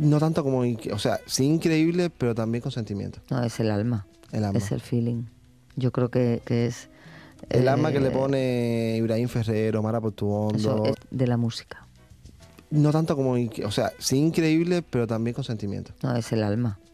No tanto como, o sea, sí increíble, pero también con sentimiento. No, es el alma. El alma. Es el feeling. Yo creo que es... El alma que le pone Ibrahim Ferrer, Omar Eso Portuondo. es de la música. No tanto como, o sea, sí increíble, pero también con sentimiento. No, es el alma.